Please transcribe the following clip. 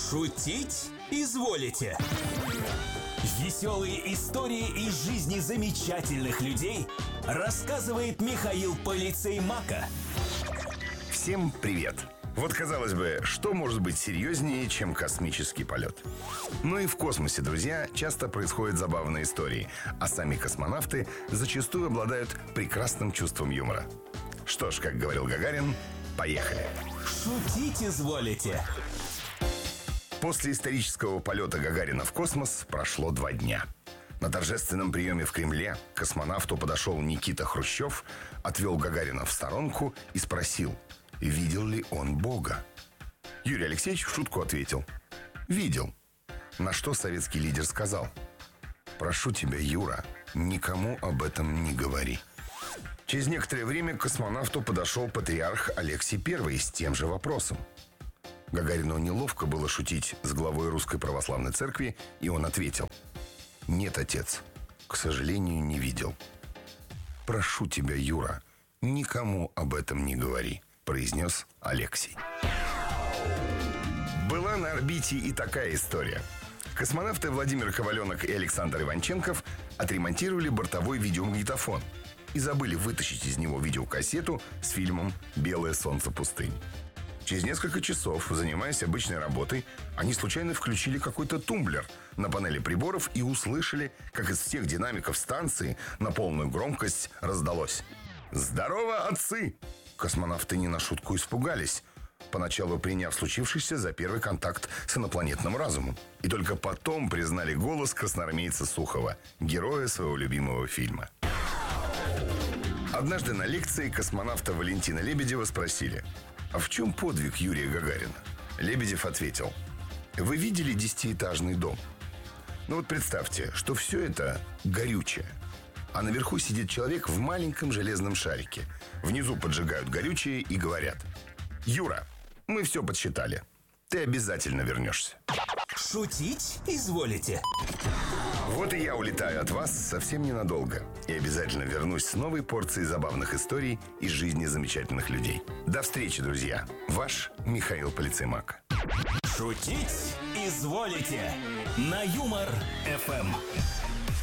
Шутить изволите? Веселые истории из жизни замечательных людей рассказывает Михаил Полицей Мака. Всем привет! Вот, казалось бы, что может быть серьезнее, чем космический полет? Но и в космосе, друзья, часто происходят забавные истории, а сами космонавты зачастую обладают прекрасным чувством юмора. Что ж, как говорил Гагарин, поехали! Шутить изволите? После исторического полета Гагарина в космос прошло 2 дня. На торжественном приеме в Кремле к космонавту подошел Никита Хрущев, отвел Гагарина в сторонку и спросил, видел ли он Бога. Юрий Алексеевич в шутку ответил: видел. На что советский лидер сказал: прошу тебя, Юра, никому об этом не говори. Через некоторое время к космонавту подошел патриарх Алексий I с тем же вопросом. Гагарину неловко было шутить с главой Русской Православной Церкви, и он ответил: нет, отец, к сожалению, не видел. Прошу тебя, Юра, никому об этом не говори, произнес Алексий. Была на орбите и такая история. Космонавты Владимир Коваленок и Александр Иванченков отремонтировали бортовой видеомагнитофон и забыли вытащить из него видеокассету с фильмом «Белое солнце пустынь». Через несколько часов, занимаясь обычной работой, они случайно включили какой-то тумблер на панели приборов и услышали, как из всех динамиков станции на полную громкость раздалось: «Здорово, отцы!» Космонавты не на шутку испугались, поначалу приняв случившееся за первый контакт с инопланетным разумом. И только потом признали голос красноармейца Сухова, героя своего любимого фильма. Однажды на лекции космонавта Валентина Лебедева спросили: а в чем подвиг Юрия Гагарина? Лебедев ответил: вы видели 10-этажный дом? Ну вот представьте, что все это горючее, а наверху сидит человек в маленьком железном шарике. Внизу поджигают горючее и говорят: Юра, мы все подсчитали, ты обязательно вернешься. Шутить изволите? Вот и я улетаю от вас совсем ненадолго. И обязательно вернусь с новой порцией забавных историй из жизни замечательных людей. До встречи, друзья. Ваш Михаил Полицей Мак. Шутить изволите? На Юмор ФМ.